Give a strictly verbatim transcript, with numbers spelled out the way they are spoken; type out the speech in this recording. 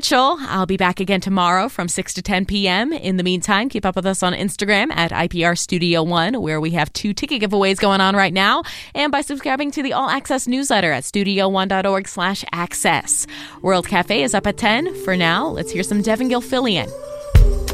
I'll be back again tomorrow from six to ten p.m. In the meantime, keep up with us on Instagram at I P R Studio One, where we have two ticket giveaways going on right now, and by subscribing to the All Access newsletter at studio one dot org slash access. World Cafe is up at ten. For now, let's hear some Devin Gilfillian.